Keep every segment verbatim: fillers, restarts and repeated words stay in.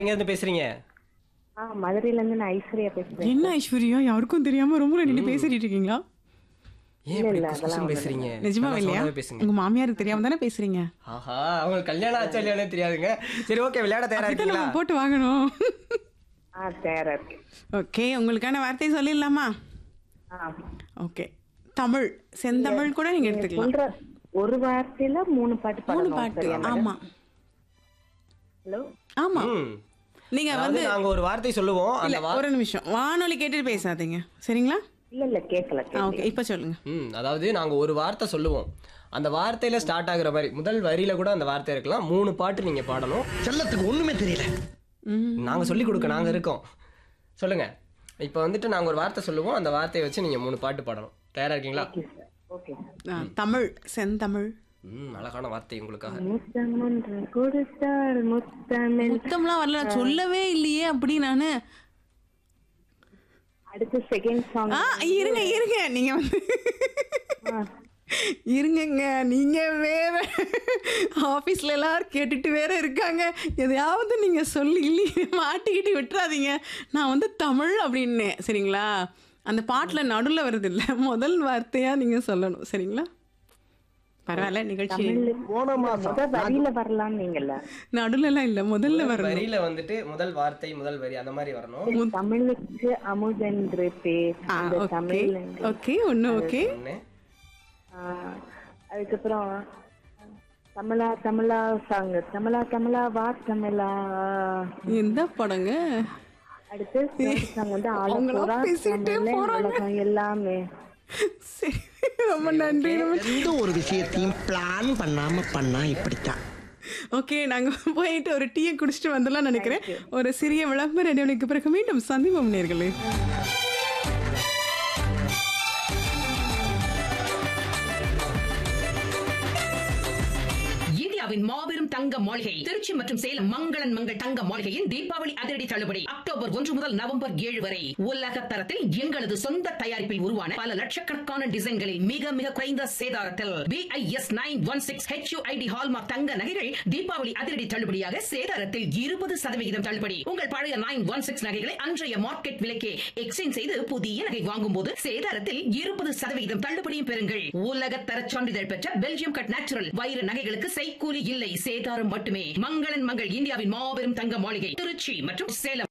எங்க இருந்து பேசுறீங்க? ஆ மதுரையில இருந்து நான் ஐஸ்வர்யா பேசுறேன். என்ன ஐஸ்வர்யா யாருக்கும் தெரியாம ரொம்ப நின்று பேசிட்டு இருக்கீங்களா? ஏன் இல்ல, இப்படி இல்ல, குசு அதெல்லாம் குசுன்னு ஒண்ணும் பேசுறீங்க? நிஜமா நல்லா இல்லையா? சவுண்டாவே பேசுங்க. உங்க மாமியாருக்கு தெரியாம தானே பேசுறீங்க? ஆஹா, அவங்களுக்கு கல்யாணம் ஆச்சா இல்லையானே தெரியாதுங்க. சரி, ஓகே, விளையாட தயாரா அப்படித்தான் இருக்கீங்களா? நம்ம போட்டு வாங்கணும். ஆ தயாரா இருக்கு. ஓகே, உங்களுக்கான வார்த்தை சொல்லிடலாமா? ஆ ஓகே, தமிழ் செந்தமிழ் கூட நீங்க நீங்க எடுத்துக்கலாம். சொல்ற ஒரு வார்த்தையில மூணு பாட்டு மூணு பாடணும். பாட்டு. சரியா மேடம்? ஆமா ஹலோ. ஆமா ம். நீங்க அதாவது வந்து நாங்க ஒரு வார்த்தை சொல்லுவோம். அந்த இல்ல, வா- ஒரு நிமிஷம் வானொலி கேட்டுட்டு பேசாதீங்க சரிங்களா? இல்ல இல்ல கேட்கல ஆ, கேட்கல. ஓகே இப்ப சொல்லுங்க. ம், அதாவது நாங்க ஒரு வார்த்தை சொல்லுவோம். அந்த வார்த்தையில ஸ்டார்ட் ஆகுற மாதிரி முதல் வரியில கூட அந்த வார்த்தை இருக்கலாம். மூணு பாட்டு நீங்க பாடணும். செல்லத்துக்கு ஒண்ணுமே தெரியல. ம். நாங்க சொல்லி கொடுக்க நாங்க இருக்கோம். சொல்லுங்க. இப்போ வந்துட்டு நாங்க ஒரு வார்த்தை சொல்லுவோம். அந்த வார்த்தையை வச்சு நீங்க மூணு பாட்டு பாடணும். தயாரா இருக்கீங்களா? Okay sir. Okay sir. ஆ, தமிழ் செந்தமிழ். ம், அழகான வார்த்தை உங்களுக்காக. முத்தம் ஒன்று கொடுத்தாள் முத்தமிழ். முத்தம்லாம் வரல, நான் சொல்லவே இல்லையே அப்படி நானு. அடுத்து செகண்ட் சாங். ஆ இருங்க இருங்க நீங்க வந்து இருங்கங்க, நீங்க வேற ஆபீஸ்ல எல்லாரும் கேட்டுட்டு வேற இருக்காங்க. எதையாவது நீங்க சொல்லி இல்லையே மாட்டிக்கிட்டு விட்டுறாதீங்க. நான் வந்து தமிழ் அப்படின்னேன் சரிங்களா? அந்த பாட்டுல நடுவில் வருது இல்ல, முதல் வார்த்தையா நீங்க சொல்லணும் சரிங்களா? பரவாயில்ல, நிகழ்ச்சி போன மாசம் முத வரியில வரலாம் நீங்கல்ல. நடுவில் எல்லாம் இல்ல, முதல்ல முதல் வரணும். வரியில வந்துட்டு முதல் வார்த்தை முதல் வரி அந்த மாதிரி வரணும். தமிழுக்கு அமுதென்று பேர். ஆ, இந்த ஓகே தமிழ் ஓகே ஒன்று ஓகே. ஒண்ணு. ஆ, அதுக்கப்புறம் தமிழா தமிழா சாங். தமிழா தமிழா வா தமிழா. எந்த படங்க? அடுத்து சாங் வந்து அவங்களா ஆலப்புறா பேசிட்டே தமிழ் போறாங்க. உலகம் எல்லாமே. சரி, ரொம்ப நன்றி. எந்த ஒரு விஷயத்தையும் பிளான் பண்ணாம பண்ணா இப்படித்தான். ஓகே, நாங்க போயிட்டு ஒரு டீயை குடிச்சிட்டு வந்துடலாம் நினைக்கிறேன். ஒரு சிறிய விளம்பர இடைவெளிக்கு பிறகு மீண்டும் சந்திப்போம் நேர்களே. இந்தியாவின் மாபெரும் தங்க மாளிகை திருச்சி மற்றும் சேலம் மங்களன் மங்கள் தங்க மாளிகையின் தீபாவளி அதிரடி தள்ளுபடி அக்டோபர் ஒன்று முதல் நவம்பர் ஏழு வரை உலக தரத்தில் எங்களது சொந்த தயாரிப்பில் உருவான பல லட்சக்கணக்கான டிசைன்களில் மிக மிக குறைந்த சேதாரத்தில் BIS nine one six HUID hallmark தங்க நகைகள் தீபாவளி அதிரடி தள்ளுபடியாக சேதாரத்தில் இருபது சதவிகிதம் தள்ளுபடி. உங்கள் பழைய நைன் ஒன் சிக்ஸ் நகைகளை அன்றைய மார்க்கெட் விலைக்கே எக்ஸ்சேஞ்ச் செய்து புதிய நகை வாங்கும் போது சேதாரத்தில் இருபது சதவிகிதம் தள்ளுபடியும் பெறுங்கள். உலக தர சான்றிதழ் பெற்ற பெல்ஜியம் கட் நேச்சுரல் வைர நகைகளுக்கு செய்கூலி இல்லை, சேதாரம் மட்டுமே. மங்களன் மங்கள் இந்தியாவின் மாபெரும் தங்க மாளிகை திருச்சி மற்றும் சேலம்.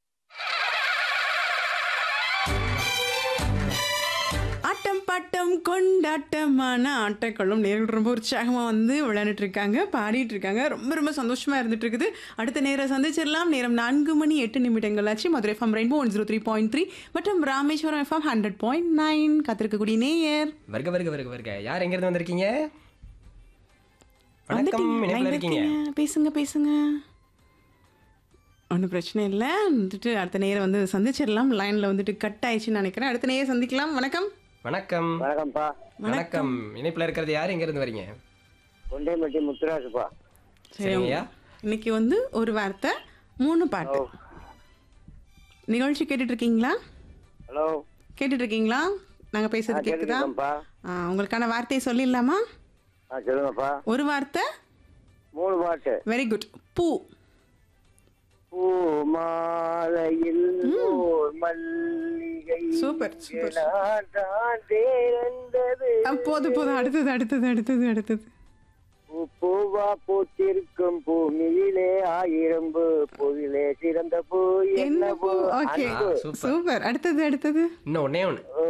ஆட்டம் பாட்டம் கொண்டாட்டமான ஆட்டக்களும் நேர்கள் ரொம்ப உற்சாகமா வந்து விளையாண்டுட்டு இருக்காங்க, பாடிட்டு இருக்காங்க. ரொம்ப ரொம்ப சந்தோஷமா இருந்துட்டு இருக்குது. அடுத்த நேரம் சந்திச்சிடலாம். நேரம் நான்கு மணி எட்டு நிமிடங்கள் ஆச்சு. Madurai FM rainbow one zero three point three மற்றும் Rameswaram FM hundred point nine காத்திருக்கக்கூடிய நேயர் வருக வருக வருக வருக. யார் எங்க இருந்து வந்திருக்கீங்க? வணக்கம், வந்துட்டீங்க, இணைப்புல line இருக்கீங்க. இருக்கீங்க. பேசுங்க பேசுங்க, ஒன்றும் பிரச்சனை இல்லை. வந்துட்டு அடுத்த நேரம் வந்து சந்திச்சிடலாம். லைன்ல வந்துட்டு கட் ஆயிடுச்சுன்னு நினைக்கிறேன். அடுத்த நேரம் சந்திக்கலாம். வணக்கம். வணக்கம். வணக்கம்ப்பா. வணக்கம். இணைப்புல இருக்கிறது யார் எங்க இருந்து வரீங்க? கொண்டைமட்டி முத்துராஜுப்பா. சரிங்கய்யா. இன்னைக்கு வந்து ஒரு வார்த்தை மூணு பாட்டு. நிகழ்ச்சி கேட்டுட்டு இருக்கீங்களா? ஹலோ. கேட்டுட்டு இருக்கீங்களா? நாங்க பேசுறது கேக்குதா? கேக்குதுப்பா. ஆ, உங்களுக்கான வார்த்தையை சொல்லிடலாமா? ஆ சொல்லுங்கப்பா. ஒரு வார்த்தை. மூணு பாட்டு. Very good. பூ. பூ மாலையில் ஓர் மல்லிகை சூப்பர், சூப்பர். நான் தேர்ந்தது. ஆ, போதும் போதும். அடுத்தது அடுத்தது அடுத்தது அடுத்தது. பூ பூவா பூத்திருக்கும் பூமியிலே ஆயிரம் பூ பூவிலே சிறந்த பூ என்ன என்ன பூ? பூ? ஓகே, ஆ, சூப்பர். சூப்பர். அடுத்தது அடுத்தது. இன்னும் ஒண்ணே ஒண்ணு. ஓ,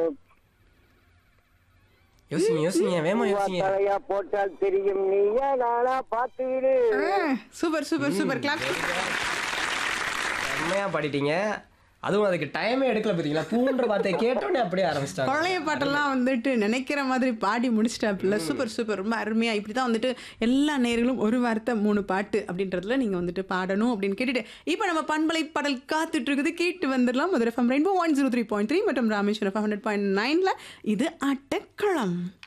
யோசிங்க யோசிங்க, வேமா பூவா யோசிங்க. தலையா போட்டால் தெரியும் நீயா நானா பார்த்து விடு. ஆ, சூப்பர் சூப்பர் சூப்பர். கிளாப். செம்மையா பாடிட்டீங்க. அதுவும் அதுக்கு டைமே எடுக்கல பாத்தீங்களா? பூன்ற வார்த்தையை கேட்டோன்னே அப்படியே ஆரம்பிச்சிட்டாங்க. பழைய பாட்டெல்லாம் வந்துட்டு நினைக்கிற மாதிரி பாடி முடிச்சிட்டாப்புல. சூப்பர் சூப்பர், ரொம்ப அருமையா. இப்படி தான் வந்துட்டு எல்லா நேர்களும் ஒரு வார்த்தை மூணு பாட்டு அப்படின்றதுல நீங்க வந்துட்டு பாடணும் அப்படின்னு கேட்டுட்டு இப்போ நம்ம பண்பலை பாடல் காத்துட்டு இருக்குது. கேட்டு வந்துடலாம். Madurai FM rainbow one zero three point three மற்றும் ராமேஸ்வரம் ஹண்ட்ரட் பாயிண்ட் நைன்ல இது ஆட்டக்களம்.